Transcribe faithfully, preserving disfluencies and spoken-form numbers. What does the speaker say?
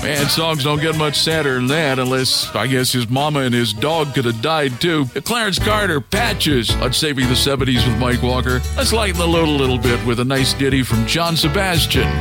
Man, songs don't get much sadder than that unless, I guess, his mama and his dog could have died too. Clarence Carter, Patches on Saving the seventies with Mike Walker. Let's lighten the load a little bit with a nice ditty from John Sebastian.